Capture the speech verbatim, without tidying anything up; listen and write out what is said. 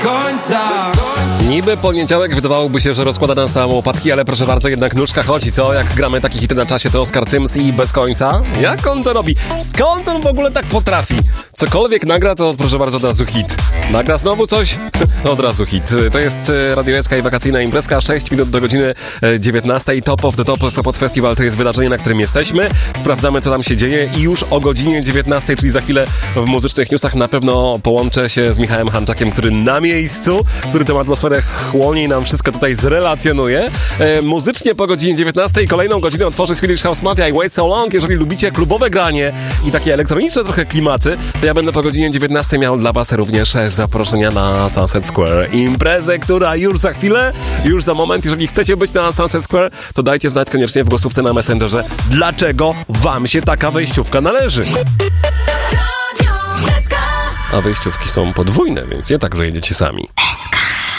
końca. Niby poniedziałek wydawałoby się, że rozkłada nas na łopatki, ale proszę bardzo, jednak nóżka chodzi, co? Jak gramy takie hity na czasie, to Oskar Cyms i Bez końca. Jak on to robi? Skąd on w ogóle tak potrafi? Cokolwiek nagra, to proszę bardzo, od razu hit. Nagra znowu coś? Od razu hit. To jest Radio S K i wakacyjna imprezka, sześć minut do godziny dziewiętnastej. Top of the Top Sopot Festival to jest wydarzenie, na którym jesteśmy. Sprawdzamy, co tam się dzieje i już o godzinie dziewiętnastej, czyli za chwilę w muzycznych newsach na pewno połączę się z Michałem Hanczakiem, który na miejscu, który tę atmosferę chłonie i nam wszystko tutaj zrelacjonuje. E, muzycznie po godzinie dziewiętnastej kolejną godzinę otworzy Swedish House Mafia i Wait So Long. Jeżeli lubicie klubowe granie i takie elektroniczne trochę klimaty, to ja będę po godzinie dziewiętnastej miał dla was również zaproszenia na Sunset Square. Imprezę, która już za chwilę, już za moment. Jeżeli chcecie być na Sunset Square, to dajcie znać koniecznie w głosówce na Messengerze, dlaczego wam się taka wejściówka należy. A wejściówki są podwójne, więc nie tak, że jedziecie sami.